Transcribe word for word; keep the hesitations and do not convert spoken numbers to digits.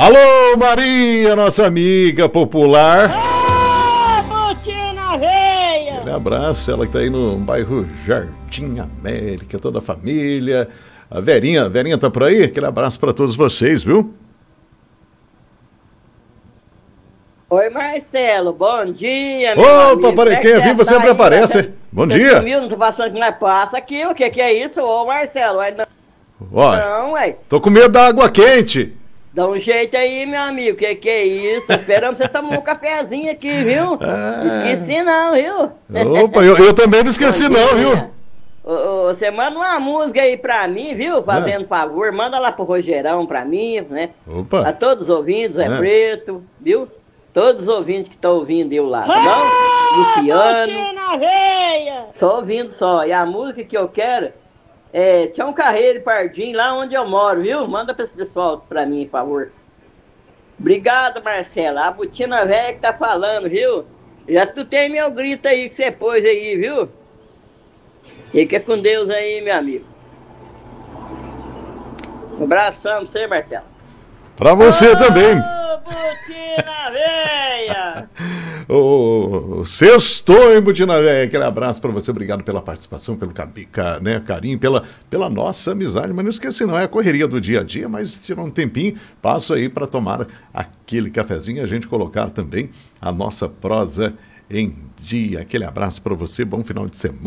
Alô, Maria, nossa amiga popular. Ah, botina veia! Aquele abraço, ela que tá aí no bairro Jardim América, toda a família. A Verinha, Verinha tá por aí? Aquele abraço pra todos vocês, viu? Oi, Marcelo, bom dia, meu Opa, amigo. peraí, quem é vivo sempre aparece. Bom Você dia. sumiu, não tô passando que nós passa aqui, o que que é isso? Ô, Marcelo, ué, não, Ó, não, ué. tô com medo da água quente. Dá um jeito aí, meu amigo, que que é isso? Esperamos você tomar um cafezinho aqui, viu? Ah. Esqueci não, viu? Opa, eu, eu também não esqueci Bom não, dia. viu? Ô, ô, você manda uma música aí pra mim, viu? Fazendo favor, manda lá pro Rogerão pra mim, né? Opa. A todos os ouvintes, Zé É. Preto, viu? Todos os ouvintes que estão ouvindo eu lá, tá bom? Luciano. Só ouvindo só. E a música que eu quero é Tião Carreiro e Pardinho, lá onde eu moro, viu? Manda pra esse pessoal pra mim, por favor. Obrigado, Marcelo. A botina velha que tá falando, viu? Já escutei meu grito aí que você pôs aí, viu? Fica com Deus aí, meu amigo. Um abração pra você, Marcelo. Pra você também. Ô, botina velha! O sextou, hein, Botina Véia? Aquele abraço pra você, obrigado pela participação, pelo cabi- ca- né, carinho, pela, pela nossa amizade. Mas não esqueci, não é a correria do dia a dia, mas tirar um tempinho, passo aí pra tomar aquele cafezinho e a gente colocar também a nossa prosa em dia. Aquele abraço pra você, bom final de semana.